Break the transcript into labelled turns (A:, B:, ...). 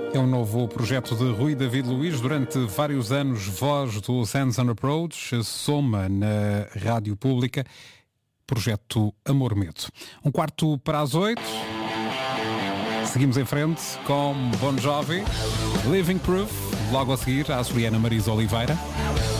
A: É um novo projeto de Rui David Luiz, durante vários anos voz do Sands on Approach, soma na rádio pública, projeto Amor Medo. 7:15. Seguimos em frente com Bon Jovi, Living Proof, logo a seguir a açoriana Marisa Oliveira.